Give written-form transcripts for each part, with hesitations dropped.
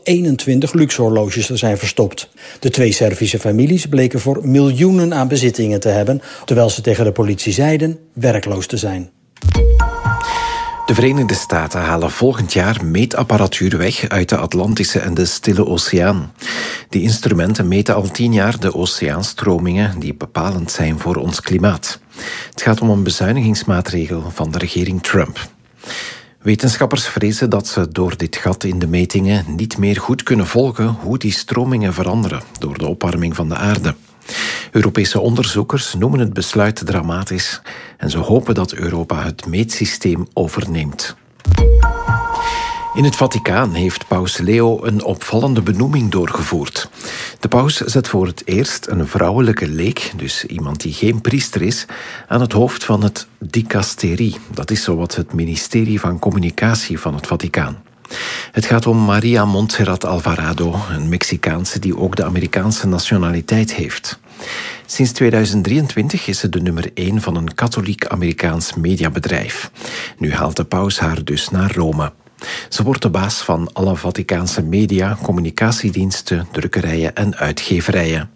21 luxe horloges te zijn verstopt. De 2 Servische families bleken voor miljoenen aan bezittingen te hebben, terwijl ze tegen de politie zeiden werkloos te zijn. De Verenigde Staten halen volgend jaar meetapparatuur weg uit de Atlantische en de Stille Oceaan. Die instrumenten meten al 10 jaar de oceaanstromingen die bepalend zijn voor ons klimaat. Het gaat om een bezuinigingsmaatregel van de regering Trump. Wetenschappers vrezen dat ze door dit gat in de metingen niet meer goed kunnen volgen hoe die stromingen veranderen door de opwarming van de aarde. Europese onderzoekers noemen het besluit dramatisch en ze hopen dat Europa het meetsysteem overneemt. In het Vaticaan heeft paus Leo een opvallende benoeming doorgevoerd. De paus zet voor het eerst een vrouwelijke leek, dus iemand die geen priester is, aan het hoofd van het dicasterie. Dat is zowat het ministerie van communicatie van het Vaticaan. Het gaat om Maria Montserrat Alvarado, een Mexicaanse die ook de Amerikaanse nationaliteit heeft. Sinds 2023 is ze de nummer 1 van een katholiek-Amerikaans mediabedrijf. Nu haalt de paus haar dus naar Rome. Ze wordt de baas van alle Vaticaanse media, communicatiediensten, drukkerijen en uitgeverijen.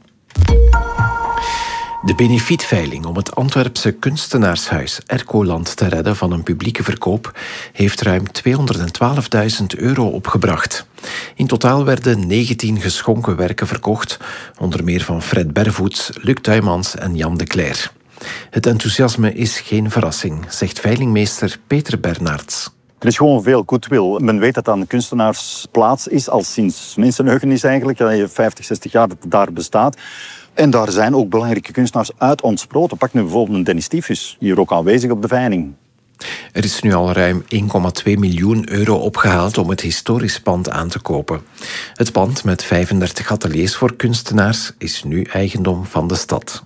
De benefietveiling om het Antwerpse kunstenaarshuis Ercoland te redden van een publieke verkoop heeft ruim €212.000 opgebracht. In totaal werden 19 geschonken werken verkocht, onder meer van Fred Bervoets, Luc Tuymans en Jan de Cler. Het enthousiasme is geen verrassing, zegt veilingmeester Peter Bernards. Er is gewoon veel goodwill. Men weet dat dat een kunstenaarsplaats is, al sinds mensenheugenis eigenlijk. Dat je 50, 60 jaar dat het daar bestaat. En daar zijn ook belangrijke kunstenaars uit ontsproten. Pak nu bijvoorbeeld een Dennis Tyfus, hier ook aanwezig op de veiling. Er is nu al ruim €1,2 miljoen opgehaald om het historisch pand aan te kopen. Het pand met 35 ateliers voor kunstenaars is nu eigendom van de stad.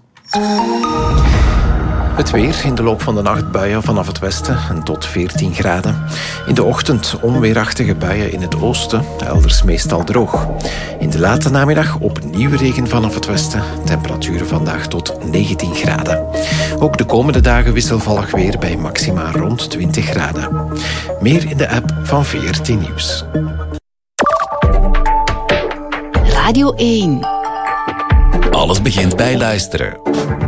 Het weer, in de loop van de nacht buien vanaf het westen en tot 14 graden. In de ochtend onweerachtige buien in het oosten, elders meestal droog. In de late namiddag opnieuw regen vanaf het westen. Temperaturen vandaag tot 19 graden. Ook de komende dagen wisselvallig weer bij maxima rond 20 graden. Meer in de app van VRT Nieuws. Radio 1. Alles begint bij luisteren.